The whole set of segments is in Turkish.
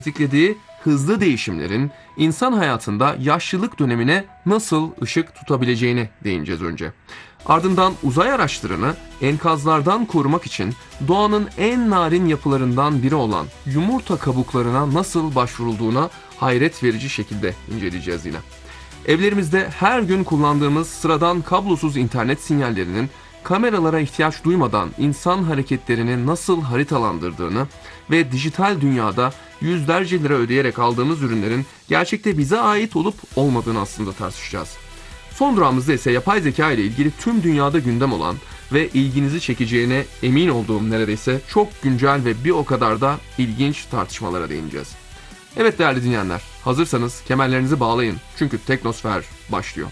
tetiklediği hızlı değişimlerin insan hayatında yaşlılık dönemine nasıl ışık tutabileceğine değineceğiz önce. Ardından uzay araçlarını enkazlardan korumak için doğanın en narin yapılarından biri olan yumurta kabuklarına nasıl başvurulduğuna hayret verici şekilde inceleyeceğiz yine. Evlerimizde her gün kullandığımız sıradan kablosuz internet sinyallerinin kameralara ihtiyaç duymadan insan hareketlerini nasıl haritalandırdığını ve dijital dünyada yüzlerce lira ödeyerek aldığımız ürünlerin gerçekte bize ait olup olmadığını aslında tartışacağız. Son durağımızda ise yapay zeka ile ilgili tüm dünyada gündem olan ve ilginizi çekeceğine emin olduğum neredeyse çok güncel ve bir o kadar da ilginç tartışmalara değineceğiz. Evet değerli dinleyenler, hazırsanız kemerlerinizi bağlayın çünkü Teknosfer başlıyor.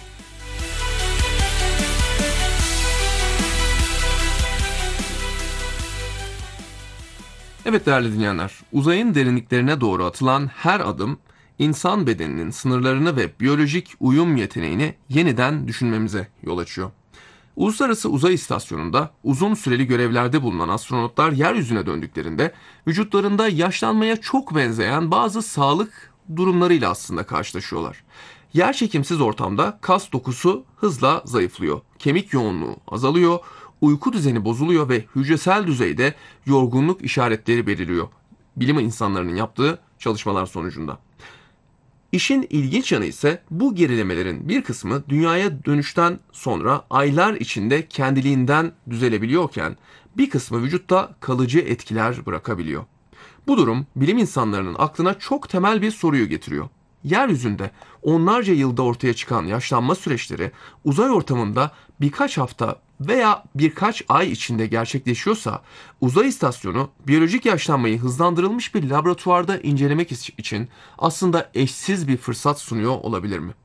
Evet değerli dinleyenler, uzayın derinliklerine doğru atılan her adım insan bedeninin sınırlarını ve biyolojik uyum yeteneğini yeniden düşünmemize yol açıyor. Uluslararası Uzay İstasyonu'nda uzun süreli görevlerde bulunan astronotlar yeryüzüne döndüklerinde vücutlarında yaşlanmaya çok benzeyen bazı sağlık durumlarıyla aslında karşılaşıyorlar. Yerçekimsiz ortamda kas dokusu hızla zayıflıyor, kemik yoğunluğu azalıyor, uyku düzeni bozuluyor ve hücresel düzeyde yorgunluk işaretleri beliriyor. Bilim insanlarının yaptığı çalışmalar sonucunda. İşin ilginç yanı ise bu gerilemelerin bir kısmı dünyaya dönüşten sonra aylar içinde kendiliğinden düzelebiliyorken bir kısmı vücutta kalıcı etkiler bırakabiliyor. Bu durum bilim insanlarının aklına çok temel bir soruyu getiriyor. Yeryüzünde onlarca yılda ortaya çıkan yaşlanma süreçleri uzay ortamında birkaç hafta veya birkaç ay içinde gerçekleşiyorsa uzay istasyonu biyolojik yaşlanmayı hızlandırılmış bir laboratuvarda incelemek için aslında eşsiz bir fırsat sunuyor olabilir mi?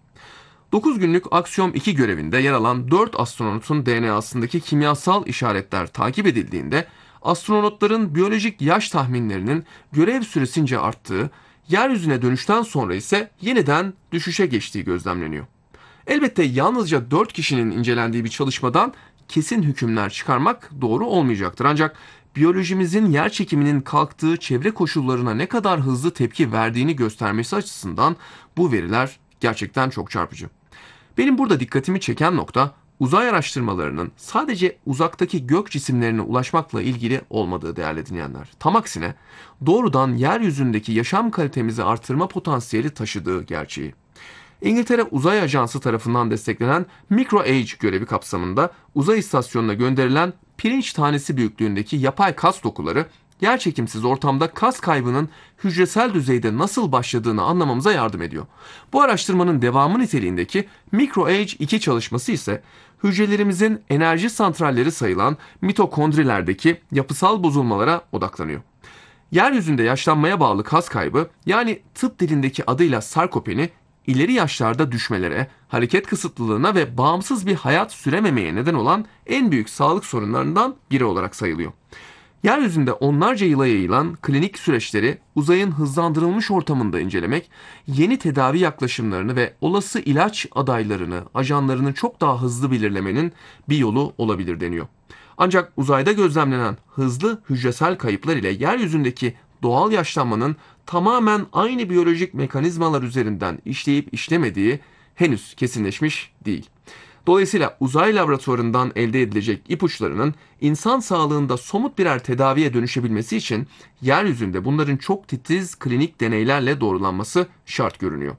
9 günlük Aksiom 2 görevinde yer alan 4 astronotun DNA'sındaki kimyasal işaretler takip edildiğinde astronotların biyolojik yaş tahminlerinin görev süresince arttığı, yeryüzüne dönüşten sonra ise yeniden düşüşe geçtiği gözlemleniyor. Elbette yalnızca 4 kişinin incelendiği bir çalışmadan kesin hükümler çıkarmak doğru olmayacaktır. Ancak biyolojimizin yerçekiminin kalktığı çevre koşullarına ne kadar hızlı tepki verdiğini göstermesi açısından bu veriler gerçekten çok çarpıcı. Benim burada dikkatimi çeken nokta uzay araştırmalarının sadece uzaktaki gök cisimlerine ulaşmakla ilgili olmadığı değerli dinleyenler. Tam aksine doğrudan yeryüzündeki yaşam kalitemizi artırma potansiyeli taşıdığı gerçeği. İngiltere Uzay Ajansı tarafından desteklenen MicroAge görevi kapsamında uzay istasyonuna gönderilen pirinç tanesi büyüklüğündeki yapay kas dokuları yerçekimsiz ortamda kas kaybının hücresel düzeyde nasıl başladığını anlamamıza yardım ediyor. Bu araştırmanın devamı niteliğindeki MicroAge 2 çalışması ise hücrelerimizin enerji santralleri sayılan mitokondrilerdeki yapısal bozulmalara odaklanıyor. Yeryüzünde yaşlanmaya bağlı kas kaybı, yani tıp dilindeki adıyla sarkopeni, ileri yaşlarda düşmelere, hareket kısıtlılığına ve bağımsız bir hayat sürememeye neden olan en büyük sağlık sorunlarından biri olarak sayılıyor. Yeryüzünde onlarca yıla yayılan klinik süreçleri uzayın hızlandırılmış ortamında incelemek, yeni tedavi yaklaşımlarını ve olası ilaç adaylarını, ajanlarını çok daha hızlı belirlemenin bir yolu olabilir deniyor. Ancak uzayda gözlemlenen hızlı hücresel kayıplar ile yeryüzündeki doğal yaşlanmanın tamamen aynı biyolojik mekanizmalar üzerinden işleyip işlemediği henüz kesinleşmiş değil. Dolayısıyla uzay laboratuvarından elde edilecek ipuçlarının insan sağlığında somut birer tedaviye dönüşebilmesi için yeryüzünde bunların çok titiz klinik deneylerle doğrulanması şart görünüyor.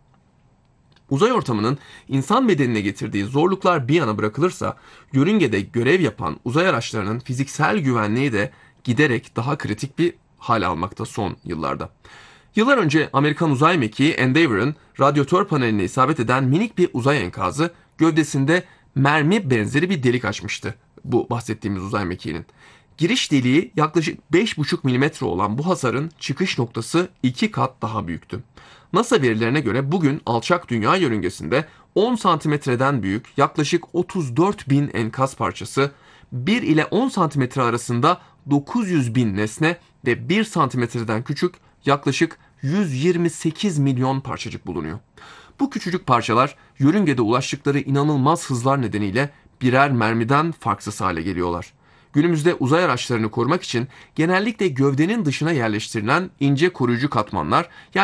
Uzay ortamının insan bedenine getirdiği zorluklar bir yana bırakılırsa, yörüngede görev yapan uzay araçlarının fiziksel güvenliği de giderek daha kritik bir hal almakta son yıllarda. Yıllar önce Amerikan uzay mekiği Endeavour'ın radyatör paneline isabet eden minik bir uzay enkazı gövdesinde mermi benzeri bir delik açmıştı bu bahsettiğimiz uzay mekiğinin. Giriş deliği yaklaşık 5,5 mm olan bu hasarın çıkış noktası 2 kat daha büyüktü. NASA verilerine göre bugün alçak dünya yörüngesinde 10 santimetreden büyük yaklaşık 34 bin enkaz parçası, 1 ile 10 santimetre arasında 900 bin nesne ve 1 santimetreden küçük yaklaşık 128 milyon parçacık bulunuyor. Bu küçücük parçalar yörüngede ulaştıkları inanılmaz hızlar nedeniyle birer mermiden farksız hale geliyorlar. Günümüzde uzay araçlarını korumak için genellikle gövdenin dışına yerleştirilen ince koruyucu katmanlar, yani